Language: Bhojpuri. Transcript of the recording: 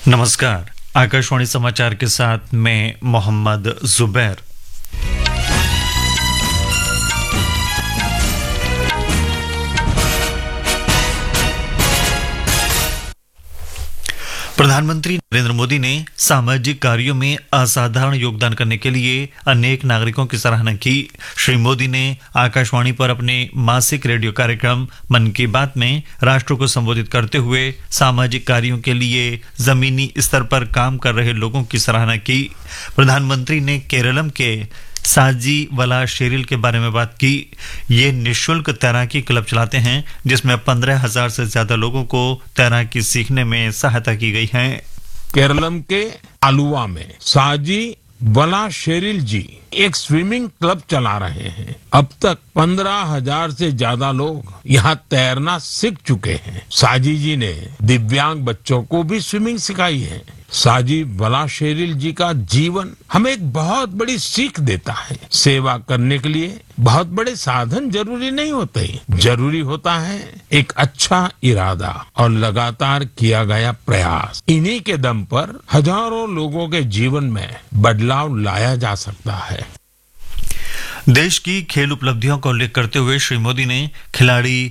नमस्कार। आकाशवाणी समाचार के साथ मैं मोहम्मद जुबैर। प्रधानमंत्री नरेंद्र मोदी ने सामाजिक कार्यों में असाधारण योगदान करने के लिए अनेक नागरिकों की सराहना की। श्री मोदी ने आकाशवाणी पर अपने मासिक रेडियो कार्यक्रम मन की बात में राष्ट्र को संबोधित करते हुए सामाजिक कार्यों के लिए जमीनी स्तर पर काम कर रहे लोगों की सराहना की। प्रधानमंत्री ने केरलम के साजी वला शेरिल के बारे में बात की। ये निःशुल्क तैराकी क्लब चलाते हैं जिसमें 15,000 से ज्यादा लोगों को तैराकी सीखने में सहायता की गई है। केरलम के आलुवा में साजी वला शेरिल जी एक स्विमिंग क्लब चला रहे हैं। अब तक 15,000 से ज्यादा लोग यहाँ तैरना सीख चुके हैं। साजी जी ने दिव्यांग बच्चों को भी स्विमिंग सिखाई है। साजी वला शेरिल जी का जीवन हमें एक बहुत बड़ी सीख देता है। सेवा करने के लिए बहुत बड़े साधन जरूरी नहीं होते, जरूरी होता है एक अच्छा इरादा और लगातार किया गया प्रयास। इन्हीं के दम पर हजारों लोगों के जीवन में बदलाव लाया जा सकता है। देश की खेल उपलब्धियों का उल्लेख करते हुए श्री मोदी ने खिलाड़ी